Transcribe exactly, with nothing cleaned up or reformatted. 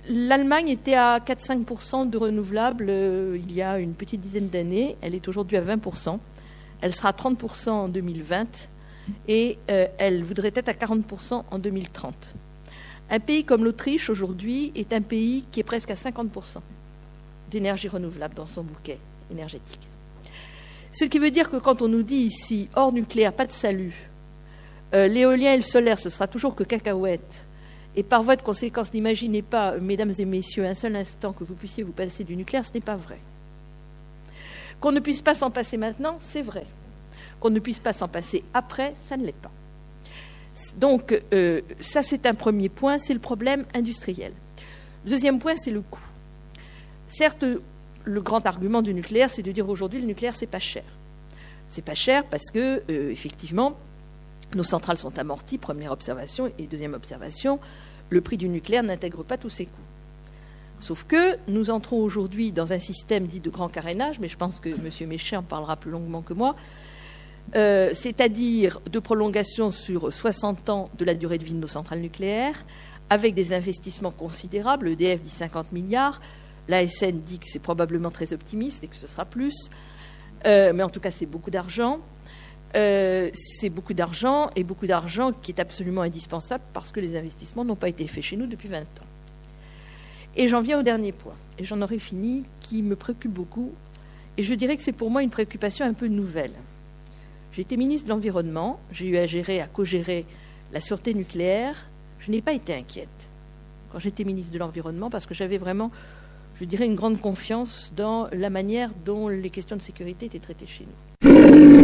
l'Allemagne était à quatre à cinq pour cent de renouvelables euh, il y a une petite dizaine d'années. Elle est aujourd'hui à vingt pour cent. Elle sera à trente pour cent en deux mille vingt et euh, elle voudrait être à quarante pour cent en deux mille trente. Un pays comme l'Autriche, aujourd'hui, est un pays qui est presque à cinquante pour cent d'énergie renouvelable dans son bouquet énergétique. Ce qui veut dire que quand on nous dit ici, hors nucléaire, pas de salut, euh, l'éolien et le solaire, ce sera toujours que cacahuètes, et par voie de conséquence, n'imaginez pas, mesdames et messieurs, un seul instant que vous puissiez vous passer du nucléaire, ce n'est pas vrai. Qu'on ne puisse pas s'en passer maintenant, c'est vrai. Qu'on ne puisse pas s'en passer après, ça ne l'est pas. Donc, euh, ça, c'est un premier point, c'est le problème industriel. Le deuxième point, c'est le coût. Certes, le grand argument du nucléaire, c'est de dire aujourd'hui, le nucléaire, c'est pas cher. C'est pas cher parce que, euh, effectivement, nos centrales sont amorties, première observation, et deuxième observation, le prix du nucléaire n'intègre pas tous ses coûts. Sauf que nous entrons aujourd'hui dans un système dit de grand carénage, mais je pense que M. Méchet en parlera plus longuement que moi, Euh, c'est-à-dire de prolongation sur soixante ans de la durée de vie de nos centrales nucléaires, avec des investissements considérables. E D F dit cinquante milliards, l'A S N dit que c'est probablement très optimiste et que ce sera plus, euh, mais en tout cas c'est beaucoup d'argent. Euh, c'est beaucoup d'argent, et beaucoup d'argent qui est absolument indispensable parce que les investissements n'ont pas été faits chez nous depuis vingt ans. Et j'en viens au dernier point, et j'en aurai fini, qui me préoccupe beaucoup, et je dirais que c'est pour moi une préoccupation un peu nouvelle. J'ai été ministre de l'Environnement, j'ai eu à gérer, à co-gérer la sûreté nucléaire. Je n'ai pas été inquiète quand j'étais ministre de l'Environnement parce que j'avais vraiment, je dirais, une grande confiance dans la manière dont les questions de sécurité étaient traitées chez nous.